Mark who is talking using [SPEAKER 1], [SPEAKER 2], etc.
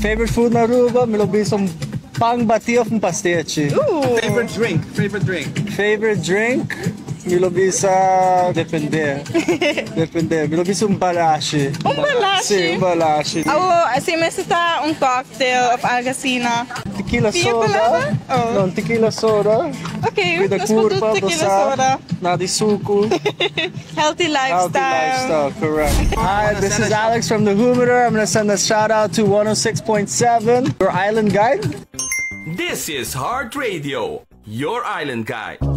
[SPEAKER 1] Favorite food na Aruba? Me lo bisam pang batio com pastete.
[SPEAKER 2] Favorite drink?
[SPEAKER 1] Favorite drink? Me lo bisa depende. Depende. Me lo bisa balashi.
[SPEAKER 3] Balashi?
[SPEAKER 1] Sim, balashi.
[SPEAKER 3] Assim, mas está cocktail of Algacina.
[SPEAKER 1] Tequila
[SPEAKER 3] Tinha
[SPEAKER 1] soda?
[SPEAKER 3] palavra?
[SPEAKER 1] Não, tequila soda.
[SPEAKER 3] Okay,
[SPEAKER 1] With a
[SPEAKER 3] let's put
[SPEAKER 1] curva,
[SPEAKER 3] tequila
[SPEAKER 1] basa,
[SPEAKER 3] soda.
[SPEAKER 1] nadi suku.
[SPEAKER 3] Healthy lifestyle.
[SPEAKER 1] Healthy lifestyle, correct. Hi, this is Alex from the Humidor. I'm going to send a shout out to 106.7, your island guide.
[SPEAKER 4] This is Heart Radio, your island guide.